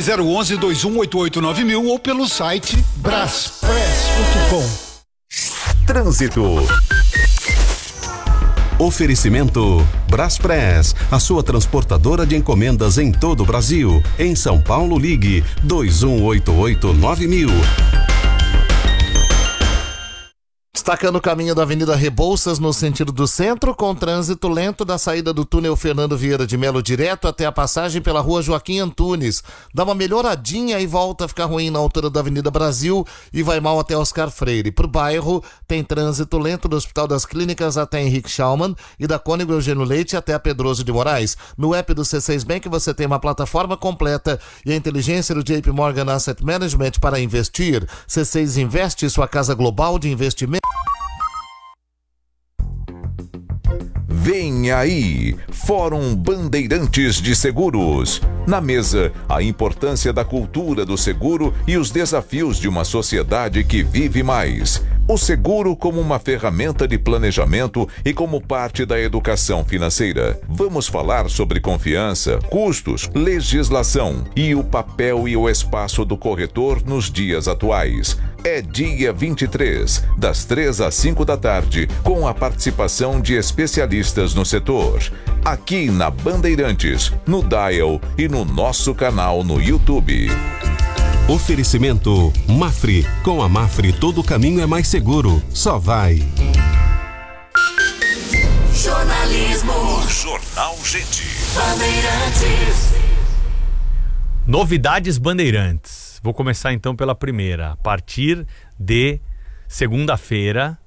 011-2188-9000 ou pelo site braspress.com. Trânsito. Oferecimento Braspress, a sua transportadora de encomendas em todo o Brasil. Em São Paulo, ligue 2188-9000. Destacando o caminho da Avenida Rebouças no sentido do centro, com trânsito lento da saída do túnel Fernando Vieira de Melo direto até a passagem pela rua Joaquim Antunes. Dá uma melhoradinha e volta a ficar ruim na altura da Avenida Brasil e vai mal até Oscar Freire. Pro bairro tem trânsito lento do Hospital das Clínicas até Henrique Schaumann e da Cônigo Eugênio Leite até a Pedroso de Moraes. No app do C6 Bank você tem uma plataforma completa e a inteligência do JP Morgan Asset Management para investir. C6 Investe, sua casa global de investimento. Vem aí, Fórum Bandeirantes de Seguros. Na mesa, a importância da cultura do seguro e os desafios de uma sociedade que vive mais. O seguro como uma ferramenta de planejamento e como parte da educação financeira. Vamos falar sobre confiança, custos, legislação e o papel e o espaço do corretor nos dias atuais. É dia 23, das 3 às 5 da tarde, com a participação de especialistas no setor. Aqui na Bandeirantes, no Dial e no nosso canal no YouTube. Oferecimento Mafre. Com a Mafre todo caminho é mais seguro. Só vai. Jornalismo. Jornal Gente. Bandeirantes. Novidades Bandeirantes. Vou começar então pela primeira. A partir de segunda-feira,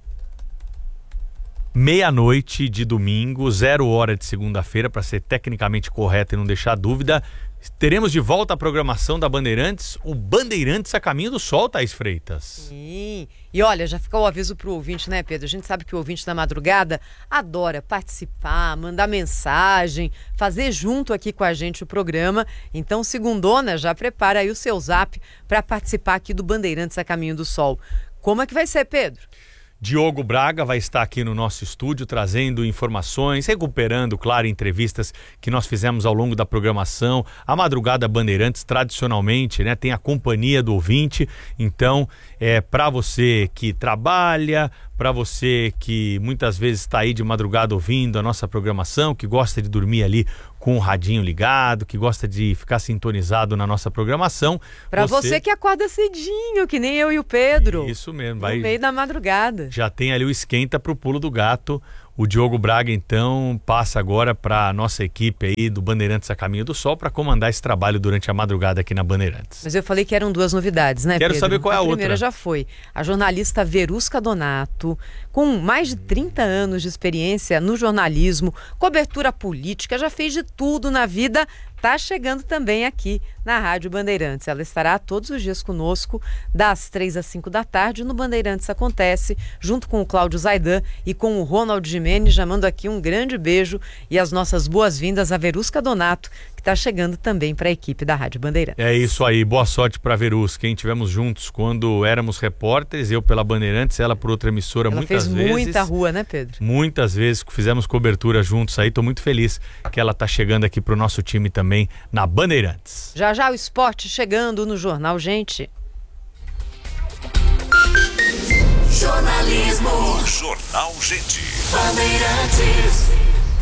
meia-noite de domingo, 0 hora de segunda-feira, para ser tecnicamente correto e não deixar dúvida, teremos de volta a programação da Bandeirantes, o Bandeirantes a Caminho do Sol, Thaís Freitas. Sim, e olha, já fica o aviso pro ouvinte, né, Pedro? A gente sabe que o ouvinte da madrugada adora participar, mandar mensagem, fazer junto aqui com a gente o programa. Então, segundona, já prepara aí o seu zap para participar aqui do Bandeirantes a Caminho do Sol. Como é que vai ser, Pedro? Diogo Braga vai estar aqui no nosso estúdio trazendo informações, recuperando, claro, entrevistas que nós fizemos ao longo da programação. A Madrugada Bandeirantes, tradicionalmente, né, tem a companhia do ouvinte. Então, para você que trabalha, para você que muitas vezes está aí de madrugada ouvindo a nossa programação, que gosta de dormir ali com o radinho ligado, que gosta de ficar sintonizado na nossa programação. Para você que acorda cedinho, que nem eu e o Pedro. Isso mesmo. No meio da madrugada. Já tem ali o esquenta pro pulo do gato. O Diogo Braga, então, passa agora para a nossa equipe aí do Bandeirantes a Caminho do Sol para comandar esse trabalho durante a madrugada aqui na Bandeirantes. Mas eu falei que eram 2 novidades, né, Quero Pedro? saber qual é a outra. A primeira já foi. A jornalista Verusca Donato, com mais de 30 anos de experiência no jornalismo, cobertura política, já fez de tudo na vida, está chegando também aqui na Rádio Bandeirantes. Ela estará todos os dias conosco, das 3 às 5 da tarde, no Bandeirantes Acontece, junto com o Cláudio Zaidan e com o Ronald Gimenez, chamando aqui um grande beijo e as nossas boas-vindas a Verusca Donato, que está chegando também para a equipe da Rádio Bandeirantes. É isso aí, boa sorte para a Verusca, quem tivemos juntos quando éramos repórteres, eu pela Bandeirantes, ela por outra emissora, muitas vezes. Ela fez muita rua, né, Pedro? Muitas vezes fizemos cobertura juntos aí, estou muito feliz que ela está chegando aqui para o nosso time também na Bandeirantes. Já já o esporte chegando no Jornal Gente. Jornalismo. Jornal Gente. Bandeirantes.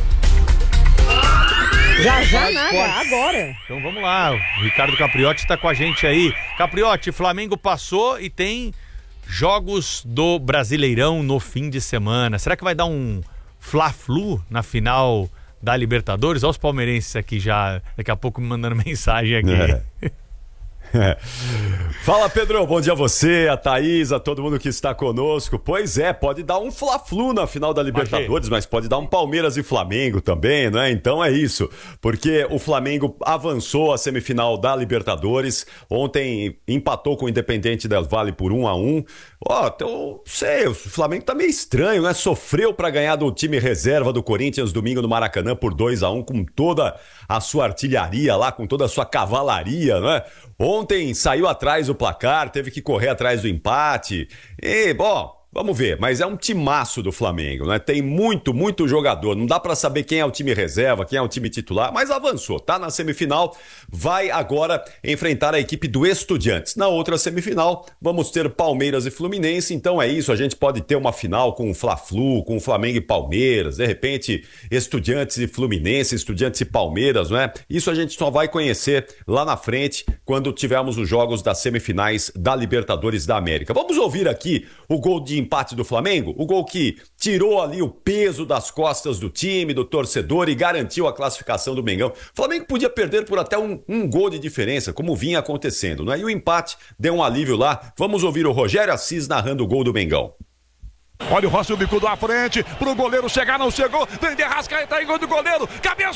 Já nada, agora. Então vamos lá, o Ricardo Capriotti está com a gente aí. Capriotti, Flamengo passou e tem jogos do Brasileirão no fim de semana. Será que vai dar um Fla-Flu na final da Libertadores? Olha os palmeirenses aqui já, daqui a pouco me mandando mensagem aqui. Fala, Pedro, bom dia a você, a Thaís, a todo mundo que está conosco. Pois é, pode dar um Fla-Flu na final da Libertadores, mas pode dar um Palmeiras e Flamengo também, né? Então é isso, porque o Flamengo avançou à semifinal da Libertadores, ontem empatou com o Independente Del Valle por 1-1. Então, sei, o Flamengo tá meio estranho, né? Sofreu para ganhar do time reserva do Corinthians domingo no Maracanã por 2-1, com toda a sua artilharia lá, com toda a sua cavalaria, né? Ontem saiu atrás do placar, teve que correr atrás do empate. E, Vamos ver, mas é um timaço do Flamengo, né? Tem muito jogador. Não dá pra saber quem é o time reserva, quem é o time titular, mas avançou, tá na semifinal. Vai agora enfrentar a equipe do Estudiantes. Na outra semifinal, vamos ter Palmeiras e Fluminense. Então é isso, a gente pode ter uma final com o Fla-Flu, com o Flamengo e Palmeiras, de repente Estudiantes e Fluminense, Estudiantes e Palmeiras, não é? Isso a gente só vai conhecer lá na frente, quando tivermos os jogos das semifinais da Libertadores da América. Vamos ouvir aqui o gol de empate do Flamengo, o gol que tirou ali o peso das costas do time, do torcedor e garantiu a classificação do Mengão. O Flamengo podia perder por até um gol de diferença, como vinha acontecendo, né? E o empate deu um alívio lá. Vamos ouvir o Rogério Assis narrando o gol do Mengão. Olha o Rossi, o bico da frente, pro goleiro chegar, não chegou, vem de Arrascaeta, aí gol do goleiro, cabeçou!